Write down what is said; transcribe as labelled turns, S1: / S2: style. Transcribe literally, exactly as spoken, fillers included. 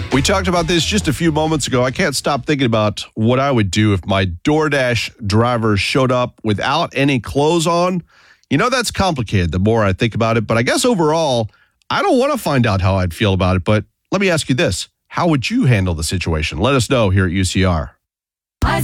S1: We talked about this just a few moments ago. I can't stop thinking about what I would do if my DoorDash driver showed up without any clothes on. You know, that's complicated the more I think about it, but I guess overall, I don't want to find out how I'd feel about it. But let me ask you this. How would you handle the situation? Let us know here at U C R.